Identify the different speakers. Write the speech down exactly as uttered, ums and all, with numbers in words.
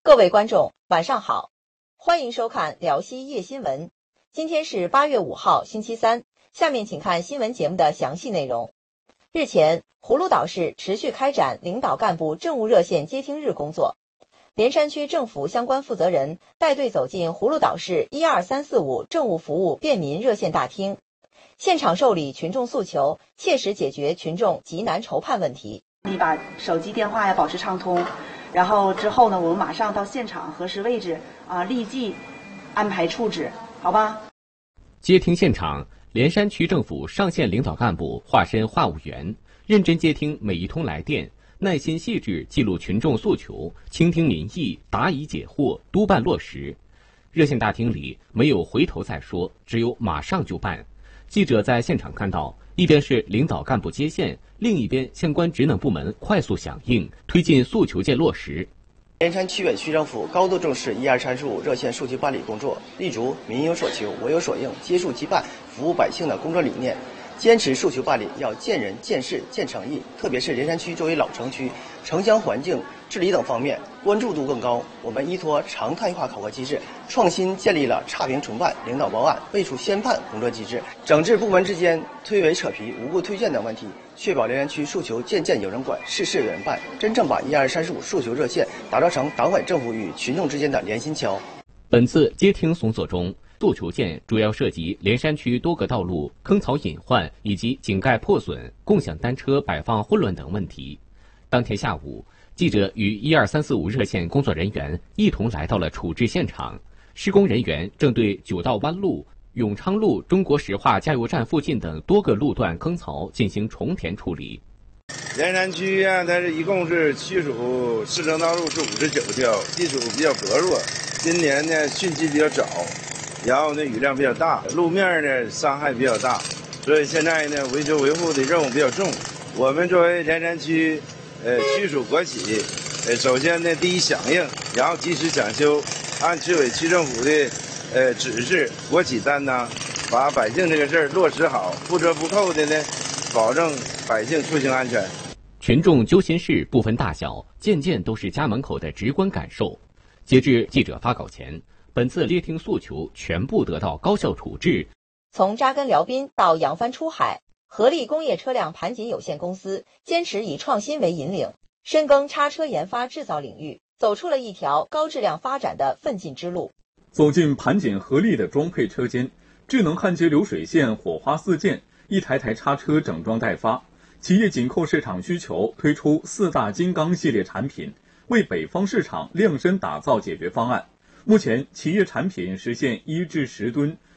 Speaker 1: 各位观众，晚上好，欢迎收看辽西夜新闻。今天是八月五号，星期三。下面请看新闻节目的详细内容。日前，葫芦岛市持续开展领导干部政务热线接听日工作。连山区政府相关负责人带队走进葫芦岛市一二三四五政务服务便民热线大厅，现场受理群众诉求，切实解决群众急难愁盼问题。
Speaker 2: 你把手机电话呀保持畅通，然后之后呢，我们马上到现场核实位置啊，立即安排处置，好吧？
Speaker 3: 接听现场，连山区政府上线领导干部化身话务员，认真接听每一通来电，耐心细致记录群众诉求，倾听民意，答疑解惑，督办落实。热线大厅里没有回头再说，只有马上就办。记者在现场看到，一边是领导干部接线，另一边相关职能部门快速响应，推进诉求件落实。
Speaker 4: 连山区委区政府高度重视一二三四五热线诉求办理工作，立足民有所求，我有所应，接触即办，服务百姓的工作理念，坚持诉求办理要见人、见事、见诚意。特别是连山区作为老城区，城乡环境、治理等方面关注度更高。我们依托常态化考核机制，创新建立了差评重办、领导报案、未出先判工作机制，整治部门之间推诿扯皮、无故推荐等问题，确保连山区诉求件件有人管，事事有人办，真正把一二三四五诉求热线打造成党委政府与群众之间的连心桥。
Speaker 3: 本次接听松索中，诉求件主要涉及连山区多个道路坑槽隐患以及井盖破损、共享单车摆放混乱等问题。当天下午，记者与一二三四五热线工作人员一同来到了处置现场。施工人员正对九道湾路、永昌路中国石化加油站附近等多个路段坑槽进行重填处理。
Speaker 5: 连山区啊，它是一共是区属市政道路是五十九条，地处比较薄弱。今年呢汛期比较早，然后呢雨量比较大，路面呢伤害比较大，所以现在呢维修维护的任务比较重。我们作为连山区呃区属国企，呃首先呢第一响应，然后及时抢修，按区委区政府的呃指示，国企担当，把百姓这个事儿落实好，不折不扣的呢保证百姓出行安全。
Speaker 3: 群众揪心事不分大小，件件都是家门口的直观感受。截至记者发稿前，本次接听诉求全部得到高效处置。
Speaker 1: 从扎根辽滨到扬帆出海，合力工业车辆盘锦有限公司坚持以创新为引领，深耕叉车研发制造领域，走出了一条高质量发展的奋进之路。
Speaker 6: 走进盘锦合力的装配车间，智能焊接流水线火花四溅，一台台叉车整装待发。企业紧扣市场需求，推出四大金刚系列产品，为北方市场量身打造解决方案。目前，企业产品实现一至十吨